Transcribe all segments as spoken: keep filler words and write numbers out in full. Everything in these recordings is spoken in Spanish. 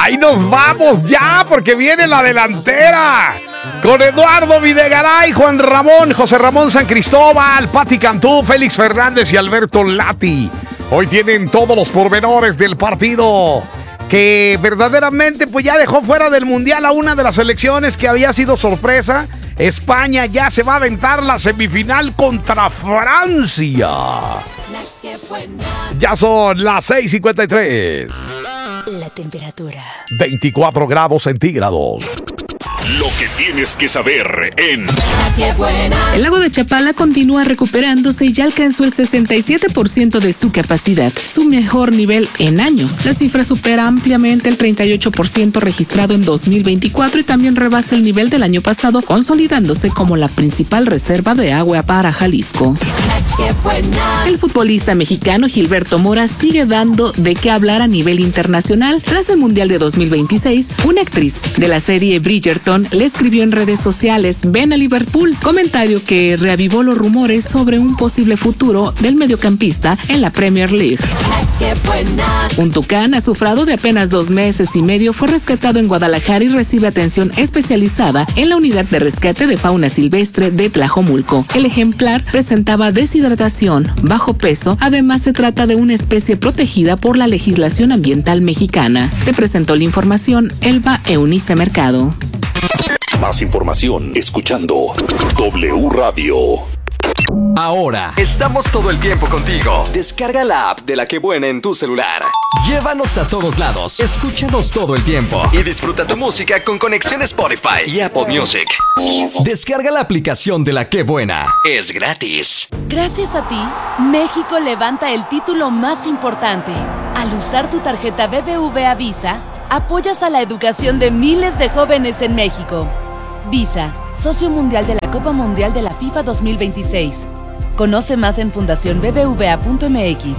Ahí nos vamos ya, porque viene la delantera. Con Eduardo Videgaray, Juan Ramón, José Ramón San Cristóbal, Pati Cantú, Félix Fernández y Alberto Lati. Hoy tienen todos los pormenores del partido que verdaderamente pues ya dejó fuera del Mundial a una de las selecciones que había sido sorpresa. España ya se va a aventar la semifinal contra Francia. Ya son las seis cincuenta y tres. La temperatura. veinticuatro grados centígrados. Lo que tienes que saber en El lago de Chapala continúa recuperándose y ya alcanzó el sesenta y siete por ciento de su capacidad, su mejor nivel en años. La cifra supera ampliamente el treinta y ocho por ciento registrado en dos mil veinticuatro y también rebasa el nivel del año pasado, consolidándose como la principal reserva de agua para Jalisco. El futbolista mexicano Gilberto Mora sigue dando de qué hablar a nivel internacional. Tras el Mundial de dos mil veintiséis, una actriz de la serie Bridgerton le escribió en redes sociales: ven a Liverpool, comentario que reavivó los rumores sobre un posible futuro del mediocampista en la Premier League. Un tucán azufrado de apenas dos meses y medio fue rescatado en Guadalajara y recibe atención especializada en la unidad de rescate de fauna silvestre de Tlajomulco. El ejemplar presentaba deshidratación, bajo peso, además se trata de una especie protegida por la legislación ambiental mexicana. Te presentó la información Elba Eunice Mercado. Más información escuchando W Radio. Ahora estamos todo el tiempo contigo. Descarga la app de La Que Buena en tu celular. Llévanos a todos lados, escúchanos todo el tiempo y disfruta tu música con conexión Spotify y Apple Music. Descarga la aplicación de La Que Buena. Es gratis. Gracias a ti, México levanta el título más importante. Al usar tu tarjeta B B V A Visa, apoyas a la educación de miles de jóvenes en México. Visa, socio mundial de la Copa Mundial de la FIFA dos mil veintiséis. Conoce más en fundación b b v a punto m x.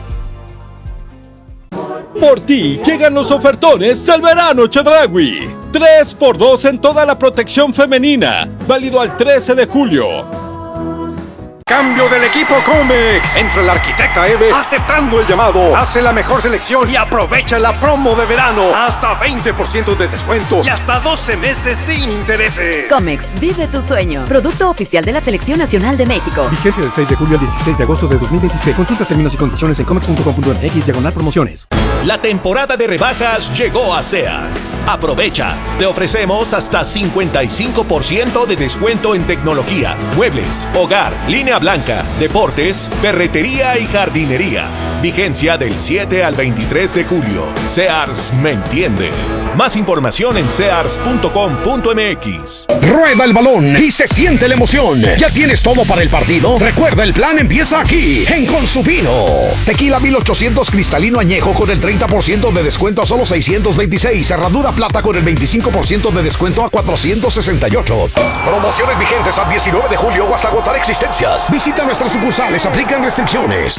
Por ti llegan los ofertones del verano Chedraui. tres por dos en toda la protección femenina. Válido al trece de julio. Cambio del equipo Comex. Entra el arquitecta Eve aceptando el llamado. Hace la mejor selección y aprovecha la promo de verano. Hasta veinte por ciento de descuento y hasta doce meses sin intereses. Comex, vive tu sueño. Producto oficial de la Selección Nacional de México. Vigencia del seis de julio al dieciséis de agosto de dos mil veintiséis. Consulta términos y condiciones en comex punto com punto m x diagonal promociones. La temporada de rebajas llegó a Sears. Aprovecha. Te ofrecemos hasta cincuenta y cinco por ciento de descuento en tecnología, muebles, hogar, línea blanca, deportes, ferretería y jardinería. Vigencia del siete al veintitrés de julio. Sears me entiende. Más información en sears punto com punto m x. Rueda el balón y se siente la emoción. ¿Ya tienes todo para el partido? Recuerda, el plan empieza aquí, en Consupino. Tequila mil ochocientos cristalino añejo con el treinta por ciento de descuento a solo seiscientos veintiséis. Cerradura plata con el veinticinco por ciento de descuento a cuatrocientos sesenta y ocho. Promociones vigentes al diecinueve de julio o hasta agotar existencias. Visita nuestras sucursales, aplican restricciones.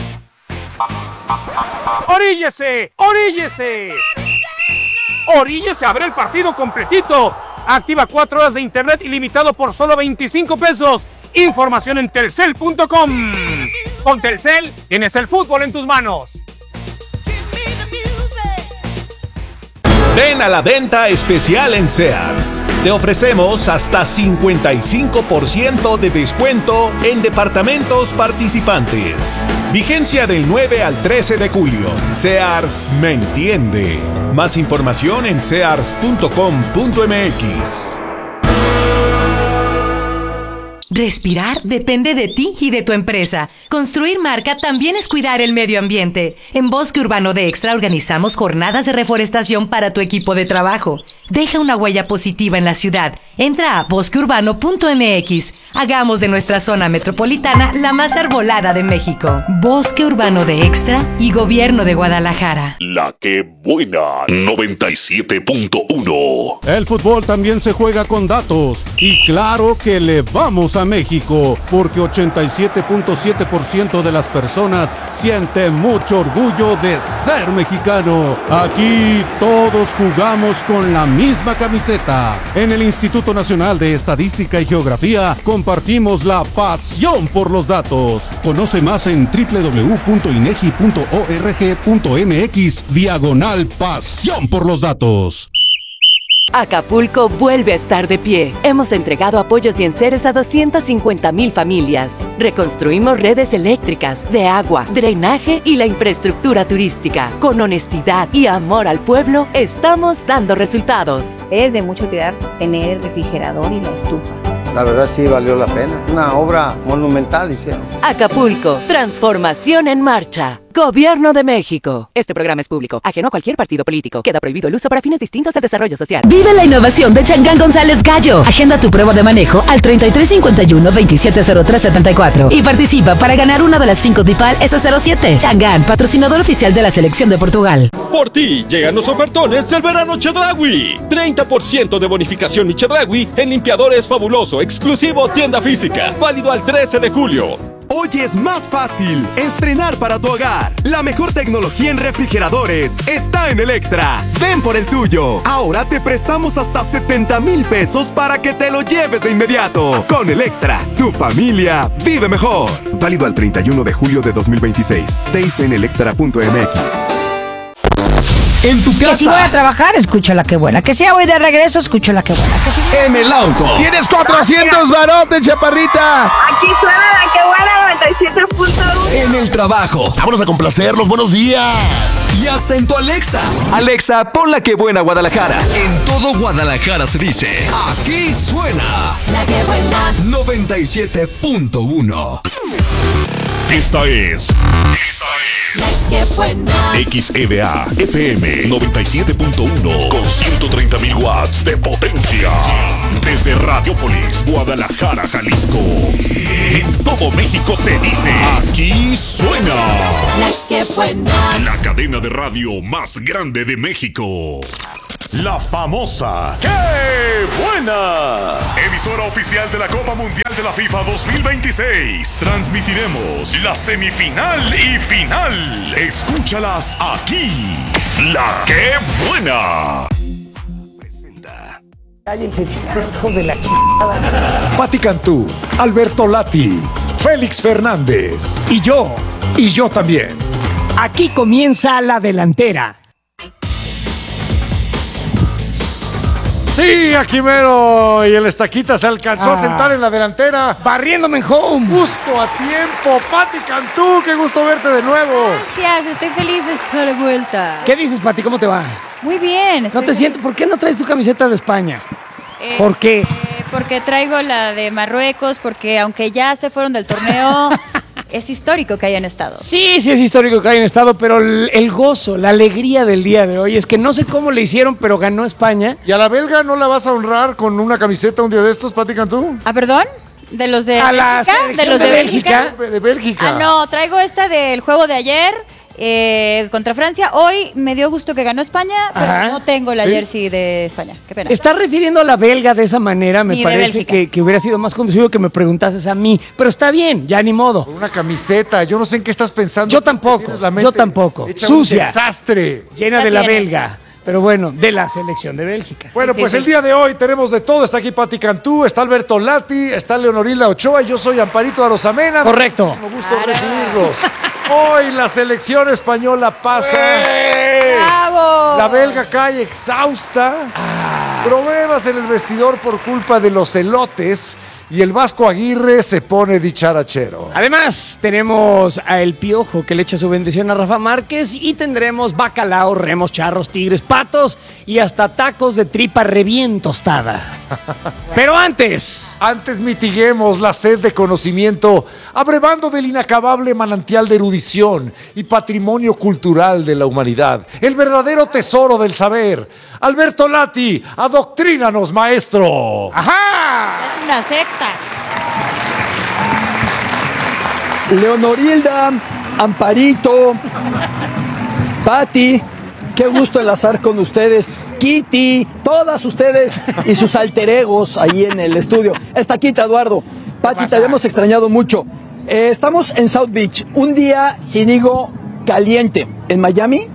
¡Oríllese! ¡Oríllese! ¡Oríllese! ¡Abre el partido completito! Activa cuatro horas de internet ilimitado por solo veinticinco pesos. Información en telcel punto com. Con Telcel tienes el fútbol en tus manos. Ven a la venta especial en Sears. Te ofrecemos hasta cincuenta y cinco por ciento de descuento en departamentos participantes. Vigencia del nueve al trece de julio. Sears me entiende. Más información en sears punto com punto m x. Respirar depende de ti y de tu empresa. Construir marca también es cuidar el medio ambiente. En Bosque Urbano de Extra organizamos jornadas de reforestación para tu equipo de trabajo. Deja una huella positiva en la ciudad. Entra a bosque urbano punto m x. Hagamos de nuestra zona metropolitana la más arbolada de México. Bosque Urbano de Extra y Gobierno de Guadalajara. La Que Buena noventa y siete punto uno. El fútbol también se juega con datos. Y claro que le vamos a México, porque ochenta y siete punto siete por ciento de las personas siente mucho orgullo de ser mexicano. Aquí todos jugamos con la misma camiseta. En el Instituto Nacional de Estadística y Geografía compartimos la pasión por los datos. Conoce más en doble u doble u doble u punto inegi punto org punto mx diagonal pasión por los datos. Acapulco vuelve a estar de pie. Hemos entregado apoyos y enseres a doscientas cincuenta mil familias. Reconstruimos redes eléctricas, de agua, drenaje y la infraestructura turística. Con honestidad y amor al pueblo, estamos dando resultados. Es de mucho cuidar tener el refrigerador y la estufa. La verdad sí valió la pena. Una obra monumental hicieron. Acapulco, transformación en marcha. Gobierno de México. Este programa es público, ajeno a cualquier partido político. Queda prohibido el uso para fines distintos al desarrollo social. Vive la innovación de Changán González Gallo. Agenda tu prueba de manejo al treinta y tres cincuenta y uno veintisiete cero tres setenta y cuatro y participa para ganar una de las cinco DIPAL S cero siete. Changán, patrocinador oficial de la selección de Portugal. Por ti llegan los ofertones del verano Chedraui. treinta por ciento de bonificación Chedraui en limpiadores fabuloso, exclusivo tienda física. Válido al trece de julio. Hoy es más fácil estrenar para tu hogar. La mejor tecnología en refrigeradores está en Electra. Ven por el tuyo. Ahora te prestamos hasta setenta mil pesos para que te lo lleves de inmediato. Con Electra, tu familia vive mejor. Válido al treinta y uno de julio de dos mil veintiséis. Days en electra punto m x. En tu casa. Que si voy a trabajar, escucho la que buena. Que si ya voy de regreso, escucho la que buena. Que si... En el auto. Tienes cuatrocientos barotes, chaparrita. Aquí suena la que buena noventa y siete punto uno. En el trabajo. Vámonos a complacerlos. Buenos días. Y hasta en tu Alexa. Alexa, pon la que buena Guadalajara. En todo Guadalajara se dice, aquí suena la que buena noventa y siete punto uno. Esta es. Esta es. La que buena. X E V A F M noventa y siete punto uno con ciento treinta mil watts de potencia. Desde Radiopolis, Guadalajara, Jalisco. En todo México se dice. Aquí suena. La que buena. La cadena de radio más grande de México. La famosa ¡Qué buena! Emisora oficial de la Copa Mundial de la FIFA dos mil veintiséis. Transmitiremos la semifinal y final. Escúchalas aquí. La ¡Qué buena! Presenta. Cállense, hijos de la chingada. Pati Cantú, Alberto Lati, Félix Fernández y yo, y yo también. Aquí comienza la delantera. Sí, aquí mero. Y el Estaquita se alcanzó ah. a sentar en la delantera. Barriéndome en home. Justo a tiempo. Pati Cantú, qué gusto verte de nuevo. Gracias, estoy feliz de estar de vuelta. ¿Qué dices, Pati? ¿Cómo te va? Muy bien. ¿No te feliz. sientes? ¿Por qué no traes tu camiseta de España? Eh, ¿Por qué? Eh, porque traigo la de Marruecos, porque aunque ya se fueron del torneo... Es histórico que hayan estado. Sí, sí es histórico que hayan estado, pero el, el gozo, la alegría del día de hoy es que no sé cómo le hicieron, pero ganó España. ¿Y a la belga no la vas a honrar con una camiseta un día de estos, Pati Cantú? ¿Ah, perdón? ¿De los de a Bélgica? La ¿De los de, de Bélgica? Bélgica? De Bélgica. Ah, no, traigo esta del juego de ayer. Eh, contra Francia. Hoy me dio gusto que ganó España, pero Ajá. no tengo la ¿Sí? jersey de España. Qué pena. ¿Estás refiriendo a la belga de esa manera? Me ni parece que, que hubiera sido más conducido que me preguntases a mí. Pero está bien, ya ni modo. Por una camiseta, yo no sé en qué estás pensando. Yo tampoco, yo tampoco. Sucia. Un desastre. Llena de la belga. Pero bueno, de la selección de Bélgica. Bueno, sí, pues sí. el día de hoy tenemos de todo. Está aquí Pati Cantú, está Alberto Lati, está Leonorilda Ochoa y yo soy Amparito Arosamena. Correcto. Me gusta claro. recibirlos. Hoy la selección española pasa. ¡Bravo! La belga cae exhausta. Ah. Problemas en el vestidor por culpa de los elotes. Y el Vasco Aguirre se pone dicharachero. Además, tenemos a El Piojo que le echa su bendición a Rafa Márquez y tendremos bacalao, remos, charros, tigres, patos y hasta tacos de tripa re bien tostada. Pero antes... Antes mitiguemos la sed de conocimiento, abrevando del inacabable manantial de erudición y patrimonio cultural de la humanidad, el verdadero tesoro del saber. Alberto Lati, adoctrínanos, maestro. ¡Ajá! Es una secta. Leonorilda, Amparito, Pati, qué gusto enlazar con ustedes. Kitty, todas ustedes y sus alter egos ahí en el estudio. Está Kitty, Eduardo. Pati, te habíamos extrañado mucho. Eh, estamos en South Beach, un día, si digo, caliente. En Miami,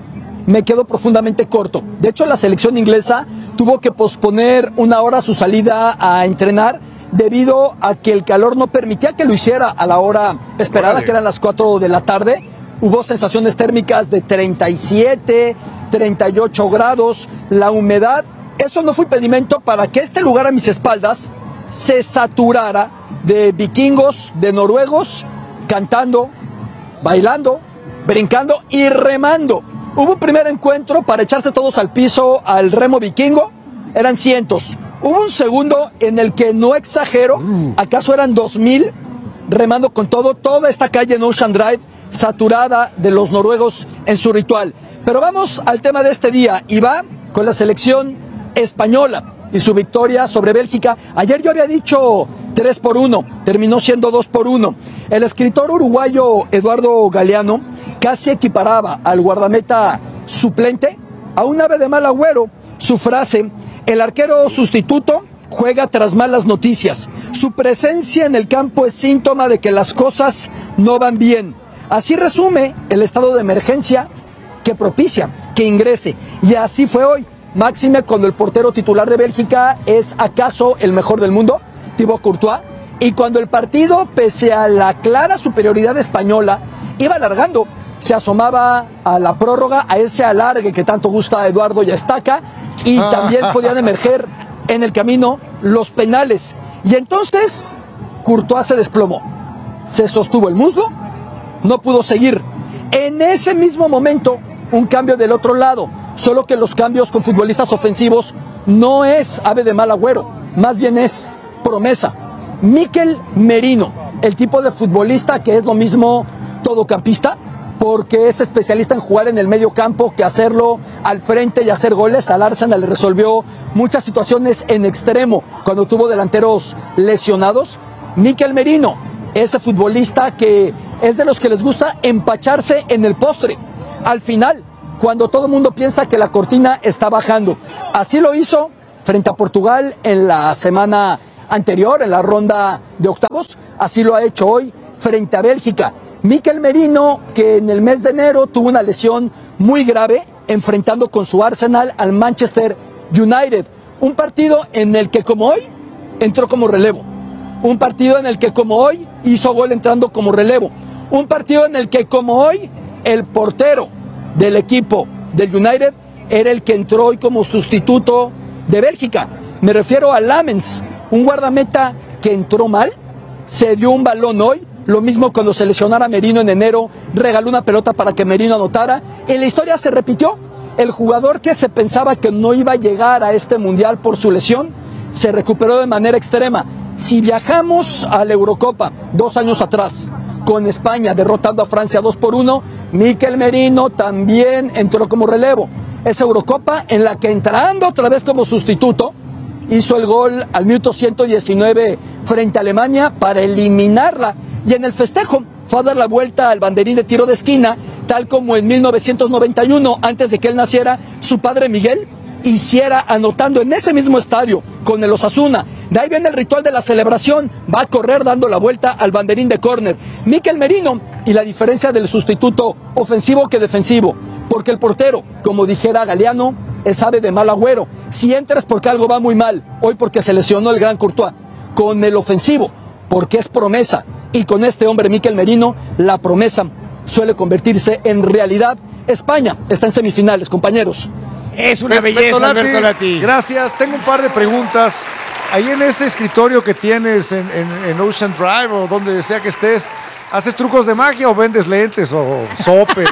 me quedo profundamente corto. De hecho, la selección inglesa tuvo que posponer una hora su salida a entrenar debido a que el calor no permitía que lo hiciera a la hora esperada, vale. que eran las cuatro de la tarde. Hubo sensaciones térmicas de treinta y siete, treinta y ocho grados, la humedad. Eso no fue impedimento para que este lugar a mis espaldas se saturara de vikingos, de noruegos, cantando, bailando, brincando y remando. Hubo un primer encuentro para echarse todos al piso al remo vikingo, eran cientos. Hubo un segundo en el que, no exagero, acaso eran dos mil remando con todo, toda esta calle en Ocean Drive saturada de los noruegos en su ritual. Pero vamos al tema de este día, y va con la selección española y su victoria sobre Bélgica. Ayer yo había dicho tres por uno, terminó siendo dos por uno. El escritor uruguayo Eduardo Galeano casi equiparaba al guardameta suplente a un ave de mal agüero. Su frase: el arquero sustituto juega tras malas noticias. Su presencia en el campo es síntoma de que las cosas no van bien. Así resume el estado de emergencia que propicia que ingrese. Y así fue hoy. Máxime cuando el portero titular de Bélgica es acaso el mejor del mundo, Thibaut Courtois, y cuando el partido, pese a la clara superioridad española, iba alargando, se asomaba a la prórroga, a ese alargue que tanto gusta a Eduardo y a Estaca, y también podían emerger en el camino los penales. Y entonces Courtois se desplomó, se sostuvo el muslo, no pudo seguir. En ese mismo momento, un cambio del otro lado, solo que los cambios con futbolistas ofensivos no es ave de mal agüero, más bien es promesa. Mikel Merino, el tipo de futbolista que es lo mismo todocampista, porque es especialista en jugar en el medio campo que hacerlo al frente y hacer goles. Al Arsenal le resolvió muchas situaciones en extremo cuando tuvo delanteros lesionados. Mikel Merino, ese futbolista que es de los que les gusta empacharse en el postre, al final, cuando todo el mundo piensa que la cortina está bajando. Así lo hizo frente a Portugal en la semana anterior, en la ronda de octavos. Así lo ha hecho hoy frente a Bélgica. Mikel Merino, que en el mes de enero tuvo una lesión muy grave, enfrentando con su Arsenal al Manchester United. Un partido en el que, como hoy, entró como relevo. Un partido en el que, como hoy, hizo gol entrando como relevo. Un partido en el que, como hoy, el portero del equipo del United era el que entró hoy como sustituto de Bélgica. Me refiero a Lamens, un guardameta que entró mal, se dio un balón hoy, lo mismo cuando se lesionara Merino en enero, regaló una pelota para que Merino anotara, y la historia se repitió. El jugador que se pensaba que no iba a llegar a este mundial por su lesión, se recuperó de manera extrema. Si viajamos a la Eurocopa dos años atrás, con España derrotando a Francia dos por uno, Mikel Merino también entró como relevo. Esa Eurocopa en la que, entrando otra vez como sustituto, hizo el gol al minuto ciento diecinueve frente a Alemania para eliminarla. Y en el festejo fue a dar la vuelta al banderín de tiro de esquina, tal como en mil novecientos noventa y uno, antes de que él naciera, su padre Miguel hiciera, anotando en ese mismo estadio con el Osasuna. De ahí viene el ritual de la celebración, va a correr dando la vuelta al banderín de córner. Mikel Merino, y la diferencia del sustituto ofensivo que defensivo, porque el portero, como dijera Galeano, es ave de mal agüero. Si entras porque algo va muy mal, hoy porque se lesionó el gran Courtois. Con el ofensivo, porque es promesa, y con este hombre Mikel Merino, la promesa suele convertirse en realidad. España está en semifinales, compañeros. Es una belleza, Bertolatti, Alberto Lati. Gracias. Tengo un par de preguntas. Ahí en ese escritorio que tienes en, en, en Ocean Drive o donde sea que estés, ¿haces trucos de magia o vendes lentes o sopes?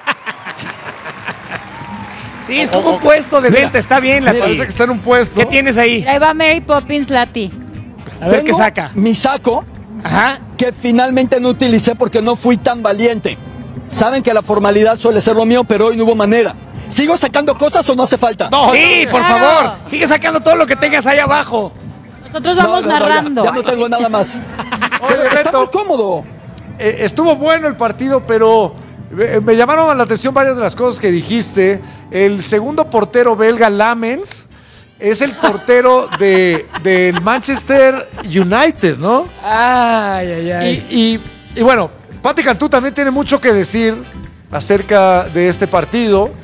Sí, es como un puesto de venta, está bien, Lati. Parece que está en un puesto. ¿Qué tienes ahí? Ahí va Mary Poppins, Lati. A ver qué Tengo saca. Mi saco, Ajá. que finalmente no utilicé porque no fui tan valiente. Saben que la formalidad suele ser lo mío, pero hoy no hubo manera. ¿Sigo sacando cosas o no hace falta? No, sí, por claro. favor. Sigue sacando todo lo que tengas ahí abajo. Nosotros vamos No, no, no, narrando. ya, ya no tengo nada más. Oye, Pero está Beto, muy cómodo. eh, estuvo bueno el partido, pero eh, me llamaron la atención varias de las cosas que dijiste. El segundo portero belga, Lamens, es el portero de, del Manchester United, ¿no? Ay, ay, ay. Y, y, y bueno, Pati Cantú también tiene mucho que decir acerca de este partido.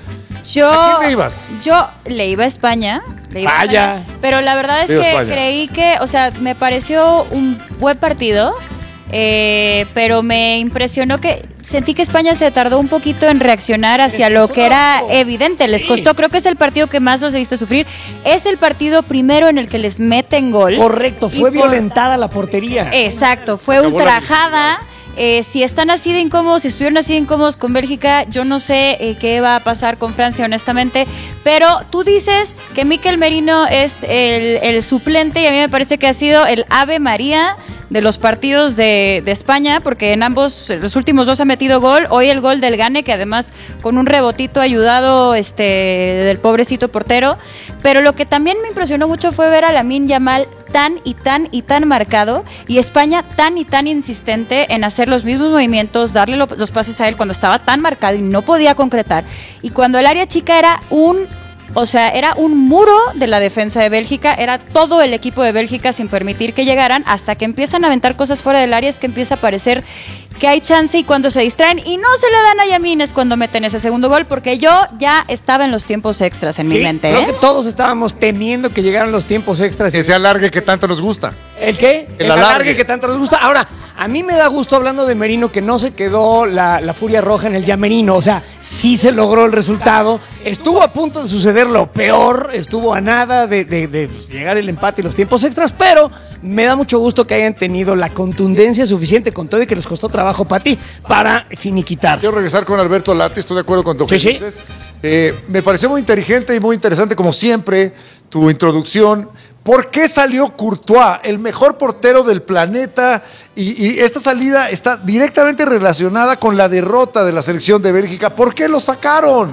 Yo, ¿A quién le ibas? Yo le iba a España. Le iba a Vaya. España, pero la verdad es Viva que España. creí que, o sea, me pareció un buen partido, eh, pero me impresionó que sentí que España se tardó un poquito en reaccionar hacia lo que era evidente. Les costó, creo que es el partido que más los he visto sufrir. Es el partido primero en el que les meten gol. Correcto, fue Y por- violentada la portería. Exacto, fue Acabó la ultrajada. Eh, si están así de incómodos, si estuvieron así de incómodos con Bélgica, yo no sé eh, qué va a pasar con Francia, honestamente. Pero tú dices que Mikel Merino es el, el suplente y a mí me parece que ha sido el Ave María de los partidos de, de España, porque en ambos, los últimos dos ha metido gol. Hoy el gol del Gane, que además con un rebotito ayudado este, del pobrecito portero. Pero lo que también me impresionó mucho fue ver a Lamine Yamal tan y tan y tan marcado y España tan y tan insistente en hacer los mismos movimientos, darle lo- los pases a él cuando estaba tan marcado y no podía concretar. Y cuando el área chica era un... O sea, era un muro de la defensa de Bélgica, era todo el equipo de Bélgica sin permitir que llegaran, hasta que empiezan a aventar cosas fuera del área, es que empieza a parecer que hay chance y cuando se distraen y no se le dan a Yamin es cuando meten ese segundo gol, porque yo ya estaba en los tiempos extras en mi Sí, mente. creo ¿eh? que todos estábamos temiendo que llegaran los tiempos extras. Ese alargue que tanto nos gusta. ¿El qué? El El, alargue. alargue. que tanto nos gusta. Ahora, a mí me da gusto hablando de Merino que no se quedó la, la furia roja en el Yamerino. O sea, sí se logró el resultado. Estuvo a punto de suceder lo peor. Estuvo a nada de, de- de, pues, llegar el empate y los tiempos extras. Pero me da mucho gusto que hayan tenido la contundencia suficiente con todo y que les costó trabajo para ti para finiquitar. Quiero regresar con Alberto Lati, estoy de acuerdo con lo que Sí, sí. dices. Eh, me pareció muy inteligente y muy interesante, como siempre, tu introducción. ¿Por qué salió Courtois, el mejor portero del planeta? Y, y esta salida está directamente relacionada con la derrota de la selección de Bélgica. ¿Por qué lo sacaron?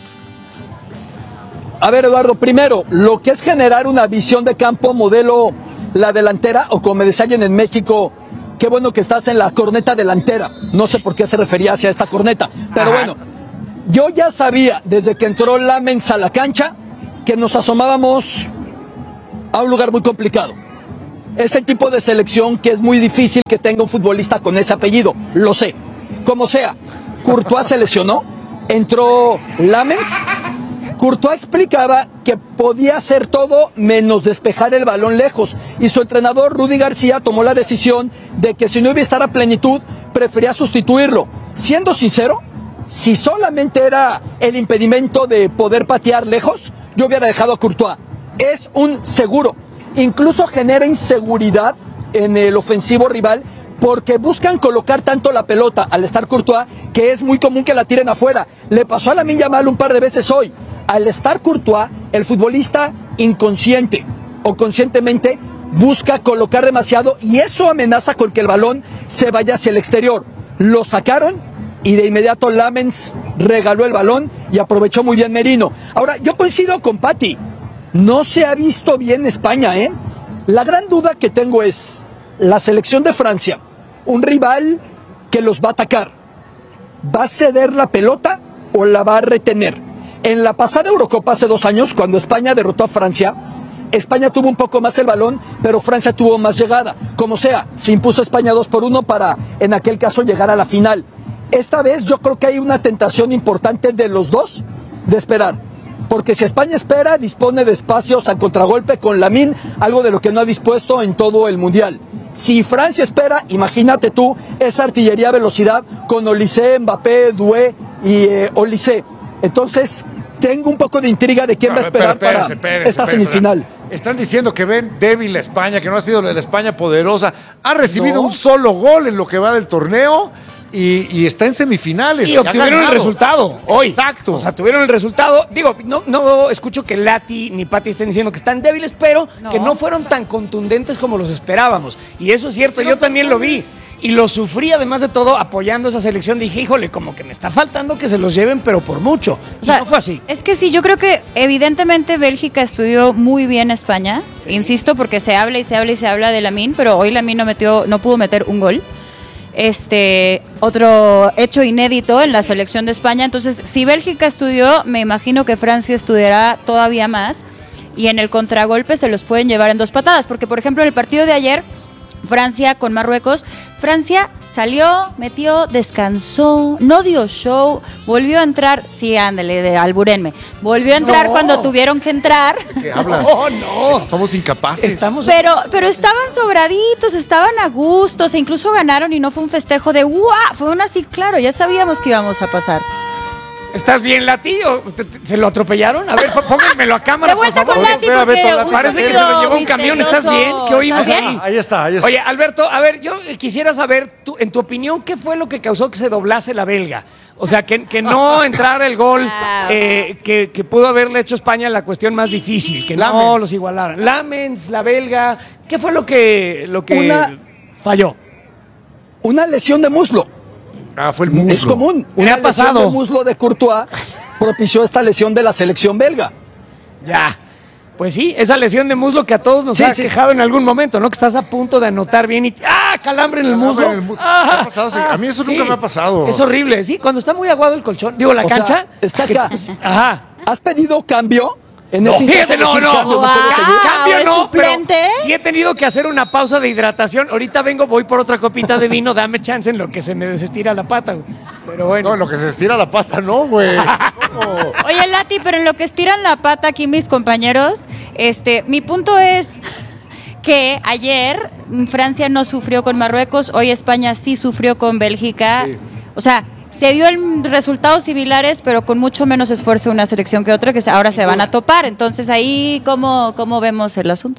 A ver, Eduardo, primero, lo que es generar una visión de campo modelo la delantera, o como me decían en México, qué bueno que estás en la corneta delantera. No sé por qué se refería hacia esta corneta, pero Ajá. bueno, yo ya sabía desde que entró Lamens a la cancha que nos asomábamos a un lugar muy complicado. Es el tipo de selección que es muy difícil que tenga un futbolista con ese apellido, lo sé. Como sea, Courtois se lesionó, entró Lamens. Courtois explicaba que podía hacer todo menos despejar el balón lejos y su entrenador Rudy García tomó la decisión de que si no iba a estar a plenitud prefería sustituirlo. Siendo sincero, si solamente era el impedimento de poder patear lejos, yo hubiera dejado a Courtois. Es un seguro, incluso genera inseguridad en el ofensivo rival porque buscan colocar tanto la pelota al estar Courtois que es muy común que la tiren afuera. Le pasó a Lamine Yamal un par de veces hoy. Al estar Courtois, el futbolista inconsciente o conscientemente busca colocar demasiado y eso amenaza con que el balón se vaya hacia el exterior. Lo sacaron y de inmediato Lamens regaló el balón y aprovechó muy bien Merino. Ahora, yo coincido con Pati, no se ha visto bien España, ¿eh? La gran duda que tengo es, la selección de Francia, un rival que los va a atacar, ¿va a ceder la pelota o la va a retener? En la pasada Eurocopa hace dos años, cuando España derrotó a Francia, España tuvo un poco más el balón, pero Francia tuvo más llegada. Como sea, se impuso España dos por uno para, en aquel caso, llegar a la final. Esta vez yo creo que hay una tentación importante de los dos de esperar. Porque si España espera, dispone de espacios al contragolpe con Lamine, algo de lo que no ha dispuesto en todo el Mundial. Si Francia espera, imagínate tú, esa artillería a velocidad con Olise, Mbappé, Doué y eh, Olise. Entonces, tengo un poco de intriga de quién va a esperar Espérense, para espérense, esta espérense. semifinal. Están diciendo que ven débil la España, que no ha sido la España poderosa. Ha recibido No. un solo gol en lo que va del torneo y, y está en semifinales. Y Ha obtuvieron el ganado. resultado hoy. Exacto. O sea, tuvieron el resultado. Digo, no, no escucho que Lati ni Pati estén diciendo que están débiles, pero No. que no fueron tan contundentes como los esperábamos. Y eso es cierto, yo también lo vi. Y lo sufrí, además de todo, apoyando esa selección. Dije, híjole, como que me está faltando que se los lleven, pero por mucho. O sea, y no fue así. Es que sí, yo creo que evidentemente Bélgica estudió muy bien a España, insisto, porque se habla y se habla y se habla de Lamine, pero hoy Lamine no metió, no pudo meter un gol. Este, otro hecho inédito en la selección de España. Entonces, si Bélgica estudió, me imagino que Francia estudiará todavía más. Y en el contragolpe se los pueden llevar en dos patadas. Porque, por ejemplo, en el partido de ayer, Francia con Marruecos. Francia salió, metió, descansó, no dio show, volvió a entrar, sí, ándale, de alburenme, volvió a entrar No. cuando tuvieron que entrar. ¿Qué hablas? No, no. Somos incapaces. Estamos... Pero, pero estaban sobraditos, estaban a gusto, e incluso ganaron y no fue un festejo de ¡guau! Fue un así, claro, ya sabíamos que íbamos a pasar. ¿Estás bien, Lati? ¿O te- te- ¿Se lo atropellaron? A ver, pó- pónganmelo a cámara, De vuelta por favor. con Lati, Espera, porque Beto, Lati. un Parece que poquito se lo llevó un camión. ¿Estás bien? ¿Qué oímos ¿Estás bien? ahí? Ahí está, ahí está. Oye, Alberto, a ver, yo quisiera saber, tú, en tu opinión, ¿qué fue lo que causó que se doblase la belga? O sea, que, que no entrara el gol Ah, eh, que, que pudo haberle hecho España la cuestión más difícil, que no Lamens. los igualaran. Lamens, la belga, ¿qué fue lo que, lo que Una- falló? Una lesión de muslo. Ah, fue el muslo. Es común. Me Una ha lesión pasado. de muslo de Courtois propició esta lesión de la selección belga. Ya. Pues sí, esa lesión de muslo que a todos nos Sí, ha sí. quejado en algún momento, ¿no? Que estás a punto de anotar bien y ¡ah! Calambre en el Calambre muslo. en el muslo. Ah, ¿Te ha pasado? Sí, a mí eso nunca me ha pasado. Es horrible, sí. Cuando está muy aguado el colchón, digo, la O sea, cancha. está que- acá. Ajá. ¿Has pedido cambio? En No, ese instante fíjate, no, decir no. cambio, Wow. puedes seguir. Cambio ¿es no, pero suplente? sí he tenido que hacer una pausa de hidratación. Ahorita vengo, voy por otra copita de vino, dame chance en lo que se me desestira la pata, güey. Pero bueno. No, en lo que se estira la pata, no, güey. No. Oye, Lati, pero en lo que estiran la pata aquí mis compañeros, este, mi punto es que ayer mm, Francia no sufrió con Marruecos, hoy España sí sufrió con Bélgica. Sí. O sea, se dio el resultados similares, pero con mucho menos esfuerzo una selección que otra, que se- ahora se van a topar. Entonces ahí, ¿cómo, cómo vemos el asunto?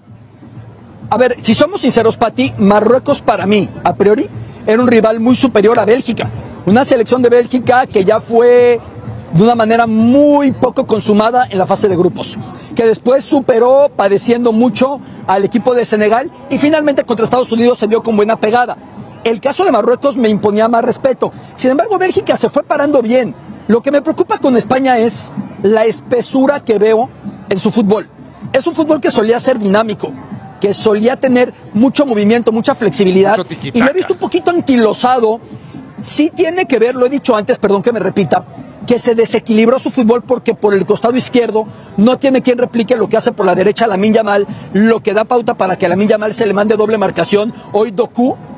A ver, si somos sinceros, Pati, Marruecos para mí, a priori, era un rival muy superior a Bélgica. Una selección de Bélgica que ya fue de una manera muy poco consumada en la fase de grupos, que después superó padeciendo mucho al equipo de Senegal y finalmente contra Estados Unidos se vio con buena pegada. El caso de Marruecos me imponía más respeto. Sin embargo, Bélgica se fue parando bien. Lo que me preocupa con España es la espesura que veo en su fútbol. Es un fútbol que solía ser dinámico, que solía tener mucho movimiento, mucha flexibilidad, Mucho y tiquitaca. lo he visto un poquito anquilosado. Sí tiene que ver, lo he dicho antes, perdón que me repita, que se desequilibró su fútbol porque por el costado izquierdo no tiene quien replique lo que hace por la derecha Lamine Yamal, lo que da pauta para que a Lamine Yamal se le mande doble marcación. Hoy Doku